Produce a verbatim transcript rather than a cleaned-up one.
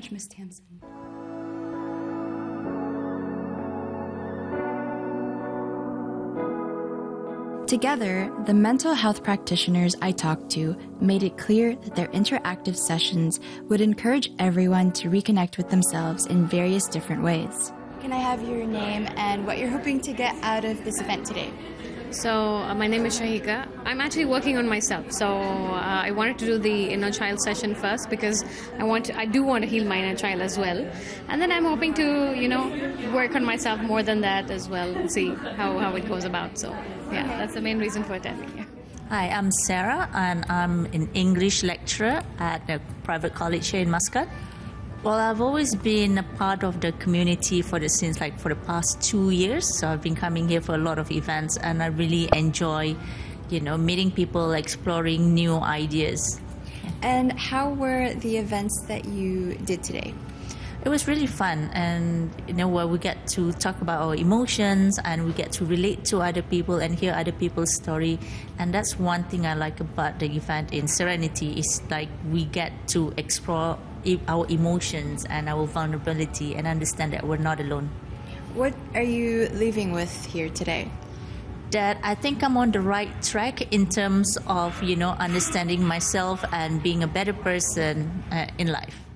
much, Miz Tamsin. Together, the mental health practitioners I talked to made it clear that their interactive sessions would encourage everyone to reconnect with themselves in various different ways. Can I have your name and what you're hoping to get out of this event today? So uh, my name is Shahika. I'm actually working on myself. So uh, I wanted to do the inner child session first because I want to, I do want to heal my inner child as well. And then I'm hoping to, you know, work on myself more than that as well and see how, how it goes about. So yeah, that's the main reason for attending. Yeah. Hi, I'm Sarah and I'm an English lecturer at a private college here in Muscat. Well, I've always been a part of the community for the since like for the past two years. So I've been coming here for a lot of events, and I really enjoy, you know, meeting people, exploring new ideas. And how were the events that you did today? It was really fun, and you know, where we get to talk about our emotions, and we get to relate to other people and hear other people's story. And that's one thing I like about the event in Serenity is like we get to explore our emotions and our vulnerability and understand that we're not alone. What are you leaving with here today? That I think I'm on the right track in terms of, you know, understanding myself and being a better person uh, in life.